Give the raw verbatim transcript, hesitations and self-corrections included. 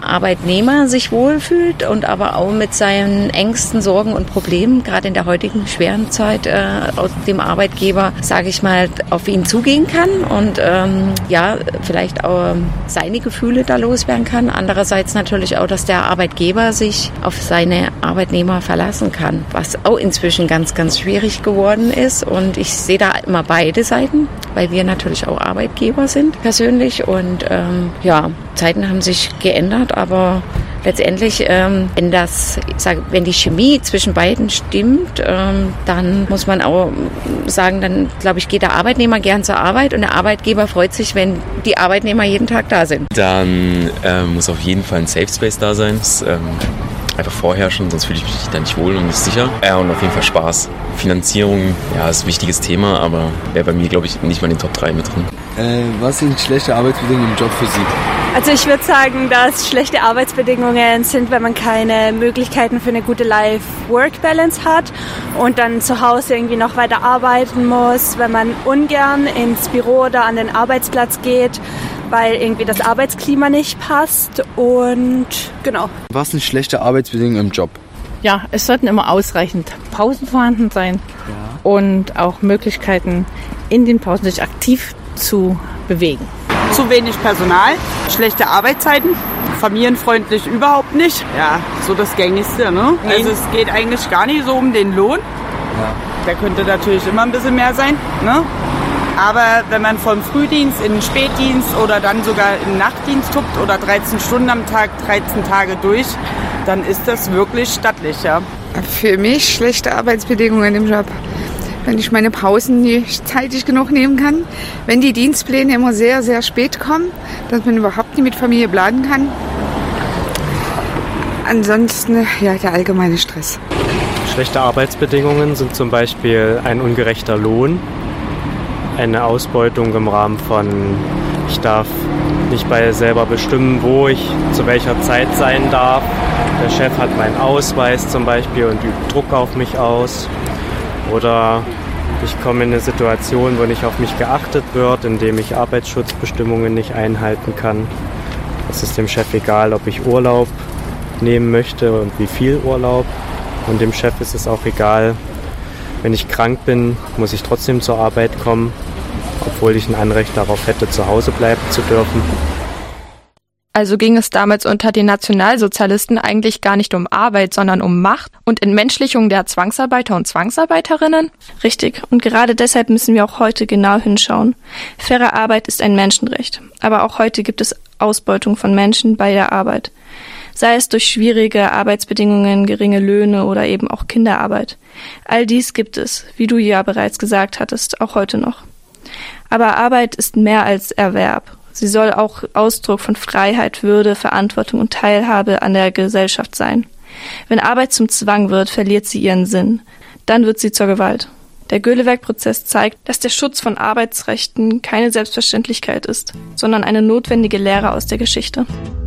Arbeitnehmer sich wohlfühlt und aber auch mit seinen Ängsten, Sorgen und Problemen, gerade in der heutigen schweren Zeit, äh, aus dem Arbeitgeber, sage ich mal, auf ihn zugehen kann und ähm, ja, vielleicht auch seine Gefühle da loswerden kann. Andererseits natürlich auch, dass der Arbeitgeber sich auf seine Arbeitnehmer verlassen kann, was auch inzwischen ganz, ganz schwierig geworden ist. Und ich sehe da immer beide Seiten, weil wir natürlich auch Arbeitgeber sind persönlich. Und ähm, ja, Zeiten haben sich geändert, aber letztendlich, ähm, wenn das, ich sage, wenn die Chemie zwischen beiden stimmt, ähm, dann muss man auch sagen, dann glaube ich, geht der Arbeitnehmer gern zur Arbeit und der Arbeitgeber freut sich, wenn die Arbeitnehmer jeden Tag da sind. Dann ähm, muss auf jeden Fall ein Safe Space da sein. Das, ähm, einfach vorherrschen, sonst fühle ich mich da nicht wohl und nicht sicher. Ja, und auf jeden Fall Spaß. Finanzierung, ja, ist ein wichtiges Thema, aber wäre bei mir, glaube ich, nicht mal in den Top drei mit drin. Äh, was sind schlechte Arbeitsbedingungen im Job für Sie? Also ich würde sagen, dass schlechte Arbeitsbedingungen sind, wenn man keine Möglichkeiten für eine gute Life-Work-Balance hat und dann zu Hause irgendwie noch weiter arbeiten muss, wenn man ungern ins Büro oder an den Arbeitsplatz geht, weil irgendwie das Arbeitsklima nicht passt und genau. Was sind schlechte Arbeitsbedingungen im Job? Ja, es sollten immer ausreichend Pausen vorhanden sein ja. und auch Möglichkeiten in den Pausen sich aktiv zu bewegen. Zu wenig Personal, schlechte Arbeitszeiten, familienfreundlich überhaupt nicht. Ja, so das Gängigste, ne? Also es geht eigentlich gar nicht so um den Lohn. Ja. Der könnte natürlich immer ein bisschen mehr sein, ne? Aber wenn man vom Frühdienst in den Spätdienst oder dann sogar in den Nachtdienst tuppt oder dreizehn Stunden am Tag, dreizehn Tage durch, dann ist das wirklich stattlich, ja. Für mich schlechte Arbeitsbedingungen im Job. Wenn ich meine Pausen nicht zeitig genug nehmen kann, wenn die Dienstpläne immer sehr, sehr spät kommen, dass man überhaupt nicht mit Familie planen kann. Ansonsten, ja, der allgemeine Stress. Schlechte Arbeitsbedingungen sind zum Beispiel ein ungerechter Lohn, eine Ausbeutung im Rahmen von, ich darf nicht bei selber bestimmen, wo ich zu welcher Zeit sein darf. Der Chef hat meinen Ausweis zum Beispiel und übt Druck auf mich aus. Oder ich komme in eine Situation, wo nicht auf mich geachtet wird, indem ich Arbeitsschutzbestimmungen nicht einhalten kann. Es ist dem Chef egal, ob ich Urlaub nehmen möchte und wie viel Urlaub. Und dem Chef ist es auch egal, wenn ich krank bin, muss ich trotzdem zur Arbeit kommen, obwohl ich ein Anrecht darauf hätte, zu Hause bleiben zu dürfen. Also ging es damals unter den Nationalsozialisten eigentlich gar nicht um Arbeit, sondern um Macht und Entmenschlichung der Zwangsarbeiter und Zwangsarbeiterinnen? Richtig. Und gerade deshalb müssen wir auch heute genau hinschauen. Faire Arbeit ist ein Menschenrecht. Aber auch heute gibt es Ausbeutung von Menschen bei der Arbeit. Sei es durch schwierige Arbeitsbedingungen, geringe Löhne oder eben auch Kinderarbeit. All dies gibt es, wie du ja bereits gesagt hattest, auch heute noch. Aber Arbeit ist mehr als Erwerb. Sie soll auch Ausdruck von Freiheit, Würde, Verantwortung und Teilhabe an der Gesellschaft sein. Wenn Arbeit zum Zwang wird, verliert sie ihren Sinn. Dann wird sie zur Gewalt. Der Göhlewerk-Prozess zeigt, dass der Schutz von Arbeitsrechten keine Selbstverständlichkeit ist, sondern eine notwendige Lehre aus der Geschichte.